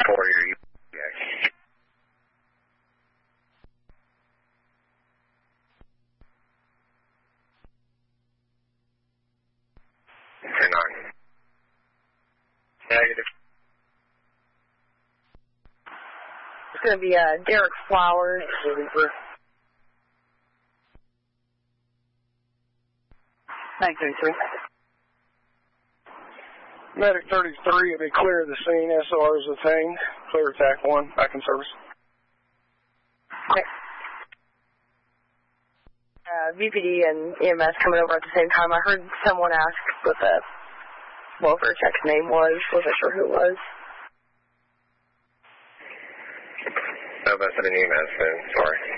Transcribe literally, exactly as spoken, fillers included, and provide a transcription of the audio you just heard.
for your U P X. ten nine. Negative. It's going to be uh, Derek Flowers. nine thirty-three. Medic thirty-three, it'll be clear of the scene. S O R is attained. Clear attack one. Back in service. Okay. Uh, V P D and E M S coming over at the same time. I heard someone ask what the welfare check's name was. Wasn't sure who it was. No, that's an E M S then. Sorry.